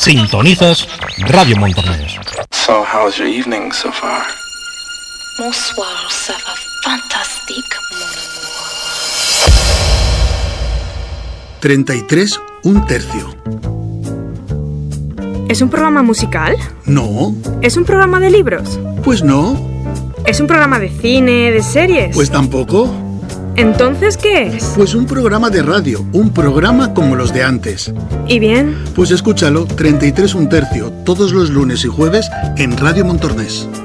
Sintonizas Radio Montornès. So, how's your evening so far? Bonsoir, ça va fantastique. 33 1/3. ¿Es un programa musical? No. ¿Es un programa de libros? Pues no. ¿Es un programa de cine, de series? Pues tampoco. ¿Entonces qué es? Pues un programa de radio, un programa como los de antes. ¿Y bien? Pues escúchalo, 33 1/3, todos los lunes y jueves en Radio Montornès.